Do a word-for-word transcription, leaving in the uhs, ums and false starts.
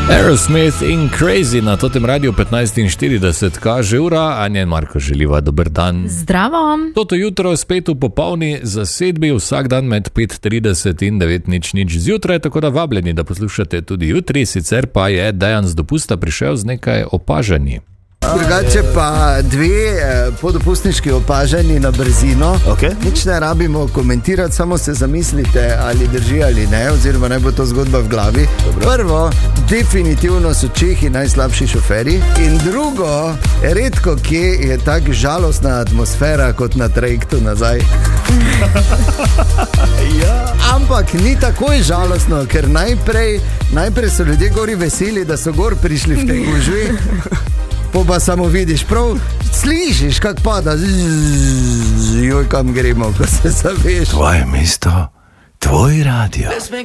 Aerosmith in Crazy na totem radiju petnajst štirideset kaže ura, Anja in Marko želiva dober dan. Zdravo. Toto jutro spet v popolni zasedbi, vsak dan med pet trideset in devet nič nič zjutraj, tako da vabljeni, da poslušate tudi jutri, sicer pa je Dejan z dopusta prišel z nekaj opažanji. Drugače pa dve eh, podopustniški opažanji na brzino. Okay. Nič ne rabimo komentirati, samo se zamislite, ali drži ali ne, oziroma naj bo to zgodba v glavi. Dobro. Prvo, definitivno so Čehi najslabši šoferi. In drugo, redko kje je tako žalostna atmosfera kot na trajektu nazaj. Ja. Ampak ni takoj žalostno, ker najprej, najprej so ljudje gori veseli, da so gor prišli v tej gužvi. Po pa samo vidiš, prav slišiš, kak pada, joj, kam gremo, ko se zaveš. Tvoje mesto, tvoj radio.